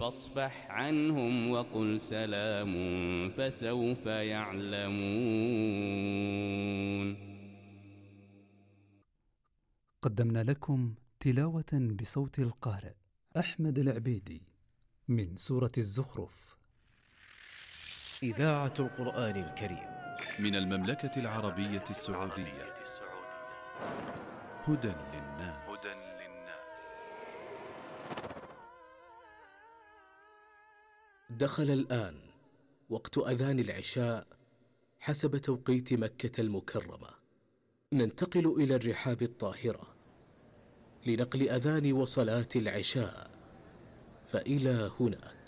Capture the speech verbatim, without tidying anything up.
فاصفح عنهم وقل سلام فسوف يعلمون. قدمنا لكم تلاوة بصوت القارئ أحمد العبيدي من سورة الزخرف. إذاعة القرآن الكريم من المملكة العربية السعودية. هدى للناس. دخل الآن وقت أذان العشاء حسب توقيت مكة المكرمة. ننتقل إلى الرحاب الطاهرة لنقل أذان وصلاة العشاء، فإلى هناك.